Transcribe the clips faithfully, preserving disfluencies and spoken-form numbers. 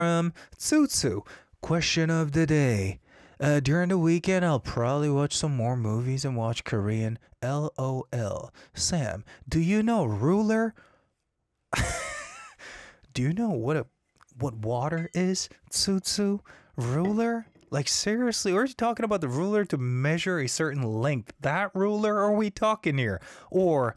from Tsutsu. Question of the day. Uh, during the weekend, I'll probably watch some more movies and watch Korean. LOL. Sam, do you know ruler? Do you know what a what water is? Tsutsu? Ruler? Like seriously, we're talking about the ruler to measure a certain length. That ruler are we talking here? Or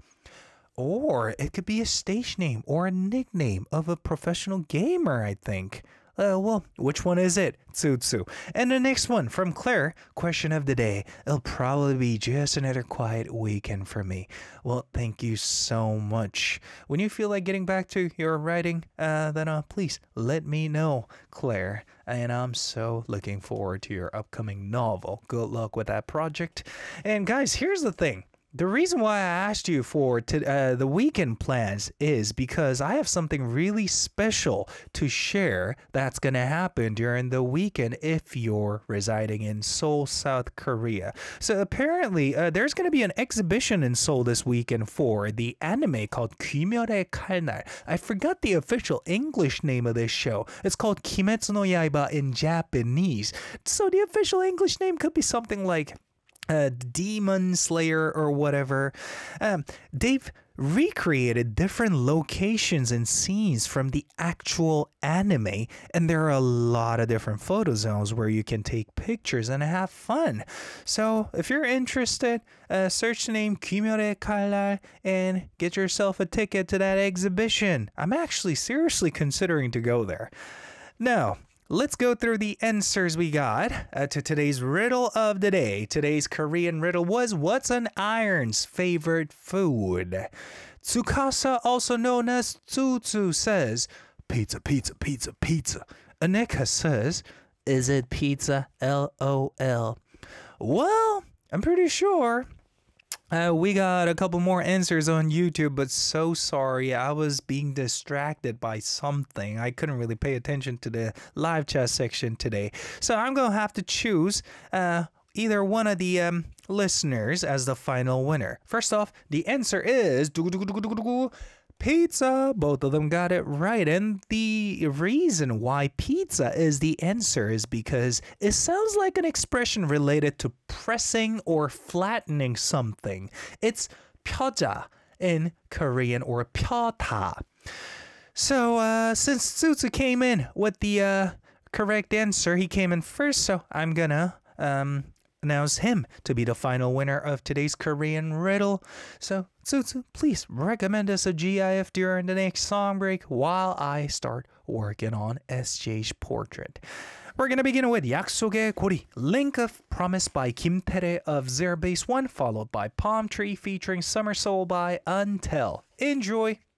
or it could be a stage name or a nickname of a professional gamer, I think. Uh, well, which one is it? Tsutsu. And the next one from Claire, question of the day. It'll probably be just another quiet weekend for me. Well, thank you so much. When you feel like getting back to your writing, uh, then uh, please let me know, Claire. And I'm so looking forward to your upcoming novel. Good luck with that project. And guys, here's the thing. The reason why I asked you for to, uh, the weekend plans is because I have something really special to share that's going to happen during the weekend if you're residing in Seoul, South Korea. So apparently uh, there's going to be an exhibition in Seoul this weekend for the anime called 귀멸의 칼날. I forgot the official English name of this show. It's called Kimetsu no Yaiba in Japanese. So the official English name could be something like Uh, Demon Slayer or whatever. Um, they've recreated different locations and scenes from the actual anime, and there are a lot of different photo zones where you can take pictures and have fun. So if you're interested, uh, search the name 귀멸의 칼날 and get yourself a ticket to that exhibition. I'm actually seriously considering to go there. Now, let's go through the answers we got uh, to today's riddle of the day. Today's Korean riddle was, what's an iron's favorite food? Tsukasa, also known as Tsutsu, says, pizza, pizza, pizza, pizza. Aneka says, is it pizza? LOL. Well, I'm pretty sure. Uh, we got a couple more answers on YouTube, but so sorry. I was being distracted by something. I couldn't really pay attention to the live chat section today. So I'm going to have to choose uh, either one of the um, listeners as the final winner. First off, the answer is pizza. Both of them got it right. And the reason why pizza is the answer is because it sounds like an expression related to pressing or flattening something. It's 펴자 in Korean, or 펴다. So uh, since Tsutsu came in with the uh, correct answer, he came in first, so I'm gonna um, announce him to be the final winner of today's Korean riddle. So, Tsutsu, please recommend us a GIF during the next song break while I start working on S J's portrait. We're going to begin with 약속의 고리, Link of Promise by Kim Tae of Zero Base One, followed by Palm Tree featuring Summer Soul by Untel. Enjoy!